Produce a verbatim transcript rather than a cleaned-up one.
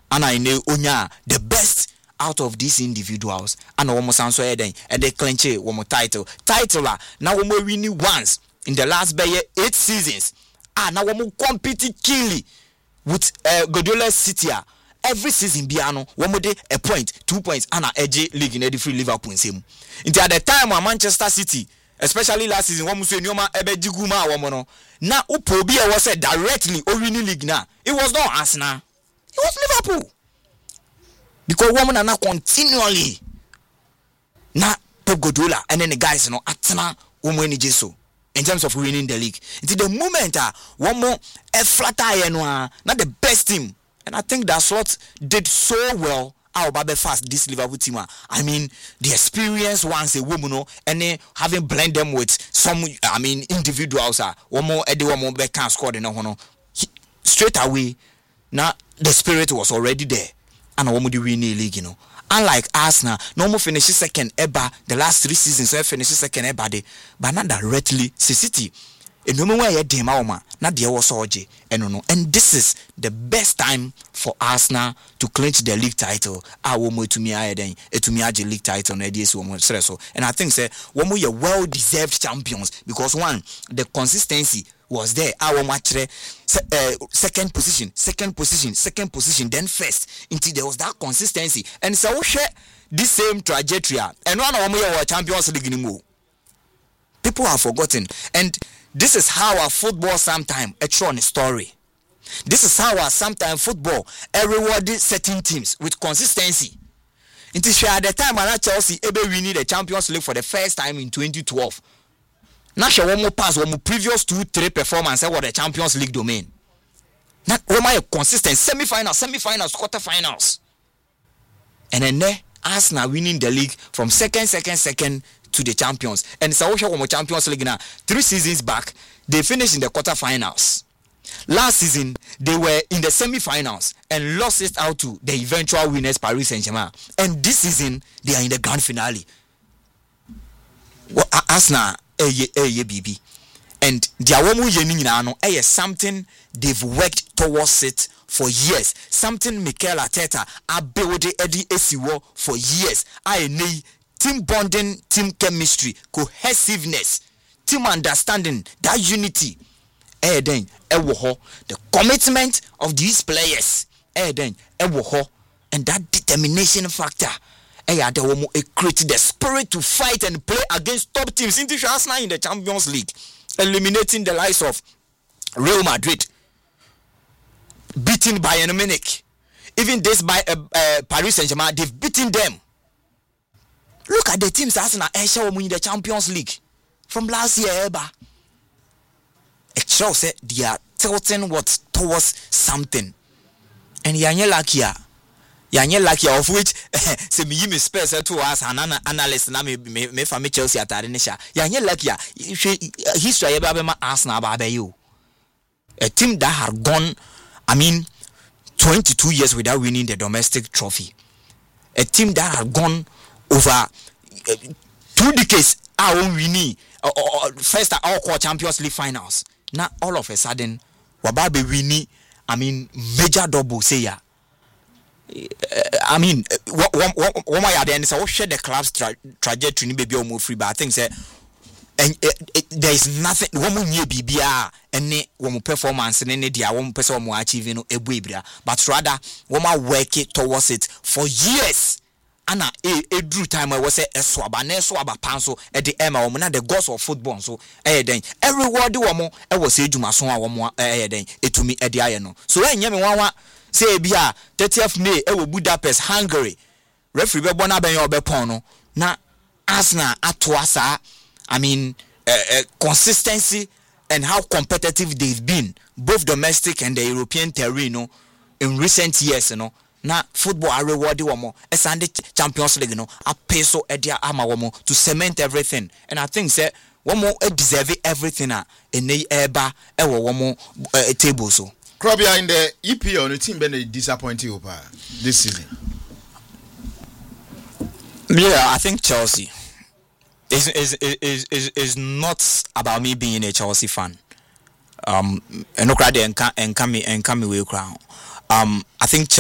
and I know onya the best out of these individuals, and womo sanso eden and they clinch womo title title la na womo winning once in the last bay eight seasons. Ah, na womo compete keenly with uh, Guardiola City. Every season biano womo de a point, two points, and a edge league in the free Liverpool same. Until at the time when Manchester City, especially last season, womo say nyoma ebe jiguma womo no. Na upo bi was said directly or winning league na. It was not Arsenal. It was Liverpool. Because women are not continually na Pep Guardiola and then the guys you know atena women so in terms of winning the league. Until the moment ah one more a flatter you know not the best team, and I think that Slot did so well. Our Babe fast this Liverpool team. I mean the experience once a woman no and then having blend them with some I mean individuals ah one more Eddie one more back can score the no straight away. Now the spirit was already there. And I want to win the league, you know. Unlike Arsenal, no more finishes second ever. The last three seasons, so finishes second ever. But not directly. City, and no more yet dem auma. Not the was Oje, and no. And this is the best time for Arsenal to clinch the league title. I want to me I then to me the league title. And I think say one more you well deserved champions because one the consistency was there. Our match uh, second position, second position, second position, then first. Until there was that consistency. And so we share this same trajectory. And one of our Champions League anymore. People have forgotten. And this is how our football sometimes a true story. This is how our sometimes football a rewarded certain teams with consistency. Until at the time when Chelsea ever winning the Champions League for the first time in twenty twelve. Now she one more pass one more previous two three performance what the Champions League domain. Now one more consistent semi-finals, semi-finals, quarter-finals. And then there Arsenal winning the league from second, second, second to the champions. And so one more Champions League now. Three seasons back, they finished in the quarter-finals. Last season, they were in the semi-finals and lost it out to the eventual winners Paris Saint-Germain. And this season, they are in the grand finale. Well, Arsenal eh eh B B, and their woman yening no eh something they've worked towards it for years. Something Mikel Arteta a build Eddie Esiwo for years. I need team bonding, team chemistry, cohesiveness, team understanding, that unity. Eh then eh wo the commitment of these players. Eh then eh wo and that determination factor. It created the spirit to fight and play against top teams. Into Arsenal in the Champions League, eliminating the likes of Real Madrid, beaten Bayern Munich, even this by uh, uh, Paris Saint-Germain. They've beaten them. Look at the teams Arsenal in the Champions League from last year. Ever. It shows that they are tilting what towards something, and you're lucky. Yanye lucky of which se me yimi space to us an analyst na me me fa me Chelsea atare ne sha yanye lucky history ebe abema Arsenal ba you a team that had gone I mean twenty-two years without winning the domestic trophy, a team that had gone over uh, two decades our own winning uh, uh, first our core Champions League finals. Now all of a sudden wababe winning I mean major double say ya. I mean, what what what my idea is I will share the club's tra- trajectory ni baby almost free, but I think say and there is nothing one more new B B R any one performance and any dia one person more achieving no ebibra, but rather one more work it towards it for years. Anna a a drew time I was say a swaba ne swaba panso at the Emma woman the gods of football so eh then every word one more I was say juma so one more eh then it to me at the iron. So eh nyame one say bia thirtieth May e wo Budapest Hungary referee be bona ben obe pon no na Arsenal atoasa I mean uh, uh, consistency and how competitive they've been both domestic and the European terrain no in recent years you know na football are rewarded one more a Sunday Champions League no a peso e dia ama one more to cement everything, and I think say one more deserve everything a ene eba e wo one more table so Krobia in the E P L, the team been disappointing you this season. Yeah, I think Chelsea is is is is is not about me being a Chelsea fan. Um, and no crowd and come and come and come away crown. Um, I think.